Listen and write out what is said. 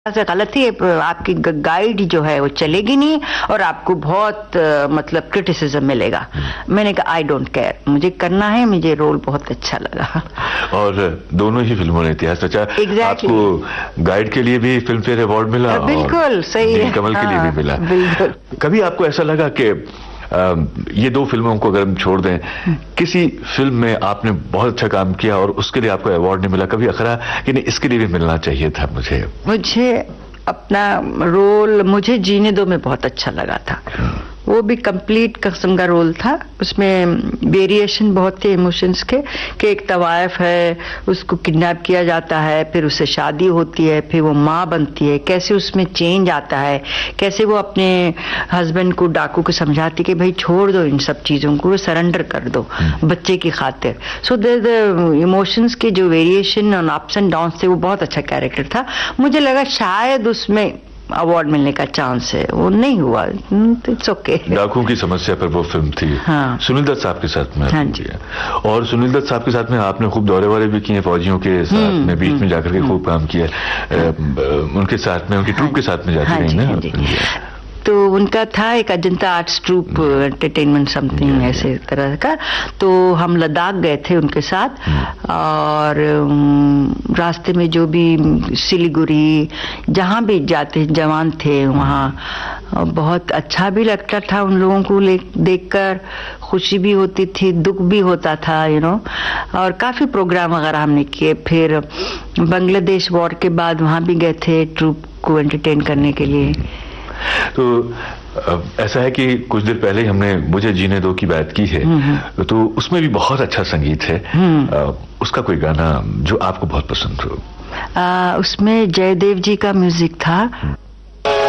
से गलत है, आपकी गाइड जो है वो चलेगी नहीं और आपको बहुत मतलब क्रिटिसिज्म मिलेगा। मैंने कहा आई डोंट केयर, मुझे करना है, मुझे रोल बहुत अच्छा लगा। और दोनों ही फिल्मों ने इतिहास रचा। exactly. आपको गाइड के लिए भी फिल्म फेयर अवार्ड मिला, बिल्कुल सही है, कमल के लिए भी मिला। बिल्कुल। कभी आपको ऐसा लगा कि ये दो फिल्मों को अगर हम छोड़ दें, किसी फिल्म में आपने बहुत अच्छा काम किया और उसके लिए आपको अवार्ड नहीं मिला, कभी अखरा कि नहीं इसके लिए भी मिलना चाहिए था? मुझे अपना रोल मुझे जीने दो में बहुत अच्छा लगा था। वो भी कंप्लीट किस्म का रोल था, उसमें वेरिएशन बहुत थे इमोशंस के, कि एक तवायफ है, उसको किडनैप किया जाता है, फिर उससे शादी होती है, फिर वो माँ बनती है, कैसे उसमें चेंज आता है, कैसे वो अपने हस्बैंड को डाकू को समझाती कि भाई छोड़ दो इन सब चीजों को, सरेंडर कर दो बच्चे की खातिर। सो द इमोशंस के जो वेरिएशन और अप्स एंड डाउन्स थे, वो बहुत अच्छा कैरेक्टर था। मुझे लगा शायद उसमें अवार्ड मिलने का चांस है, वो नहीं हुआ। It's okay. डाकू की समस्या पर वो फिल्म थी। हाँ। सुनील दत्त साहब के साथ में। हाँ जी। और सुनील दत्त साहब के साथ में आपने खूब दौरे वारे भी किए, फौजियों के साथ में बीच में जाकर के खूब काम किया। उनके साथ में, उनकी ट्रूप के साथ में जाती रही ना। तो उनका था एक Ajanta arts troop entertainment something ऐसे तरह का। तो हम लद्दाख गए थे उनके साथ, और रास्ते में जो भी सिलीगुड़ी जहाँ भी जाते जवान थे वहाँ बहुत अच्छा भी लगता था उन लोगों को देखकर, खुशी भी होती थी, दुख भी होता था, और काफी प्रोग्राम वगैरह हमने किए। फिर बांग्लादेश वॉर के बाद वहाँ भी गए थे ट्रूप को एंटरटेन करने के लिए। तो ऐसा है कि कुछ देर पहले हमने मुझे जीने दो की बात की है, तो उसमें भी बहुत अच्छा संगीत है। उसका कोई गाना जो आपको बहुत पसंद हो? उसमें जयदेव जी का म्यूजिक था।